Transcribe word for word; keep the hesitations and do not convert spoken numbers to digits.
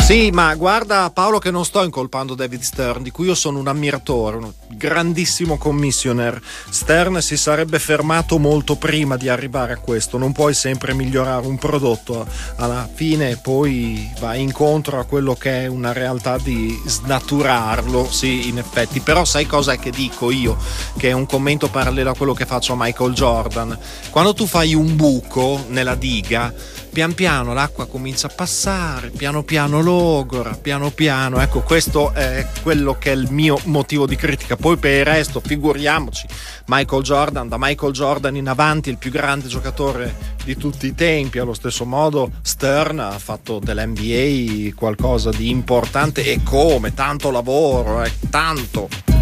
Sì, ma guarda Paolo che non sto incolpando David Stern, di cui io sono un ammiratore, un grandissimo commissioner. Stern si sarebbe fermato molto prima di arrivare a questo. Non puoi sempre migliorare un prodotto, alla fine poi vai incontro a quello che è una realtà di snaturarlo, sì, in effetti. Però sai cosa è che dico io, che è un commento parallelo a quello che faccio a Michael Jordan. Quando tu fai un buco nella diga, pian piano l'acqua comincia a passare, piano piano logora, piano piano, ecco, questo è quello che è il mio motivo di critica. Poi per il resto figuriamoci, Michael Jordan, da Michael Jordan in avanti il più grande giocatore di tutti i tempi. Allo stesso modo Stern ha fatto dell'N B A qualcosa di importante, e come tanto lavoro, eh, tanto.